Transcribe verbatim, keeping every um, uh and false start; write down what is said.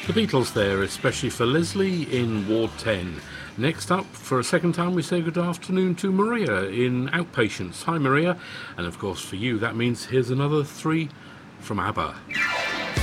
The Beatles there, especially for Leslie in Ward ten. Next up, for a second time, we say good afternoon to Maria in Outpatients. Hi, Maria. And of course, for you, that means here's another three from ABBA.